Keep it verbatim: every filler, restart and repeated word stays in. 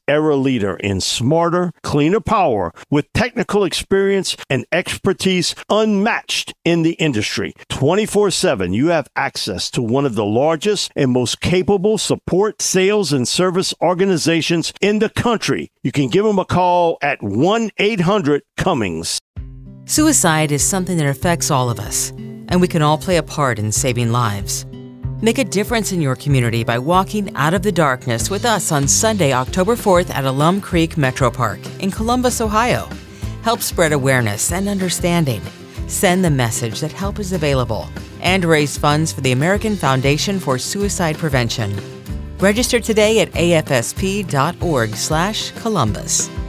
era leader in smarter, cleaner power with technical experience and expertise unmatched in the industry. twenty-four seven, you have access to one of the largest and most capable support, sales, and service organizations in the country. You can give them a call at one eight hundred Cummings. Suicide is something that affects all of us, and we can all play a part in saving lives. Make a difference in your community by walking out of the darkness with us on Sunday, October fourth at Alum Creek Metro Park in Columbus, Ohio. Help spread awareness and understanding. Send the message that help is available and raise funds for the American Foundation for Suicide Prevention. Register today at A F S P dot org slash Columbus.